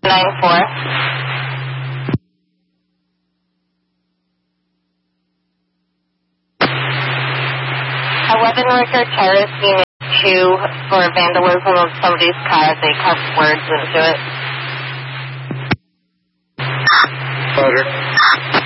94. 11 Ricker Terrace, Unit 2, for vandalism of somebody's car. They cussed words into it. Roger.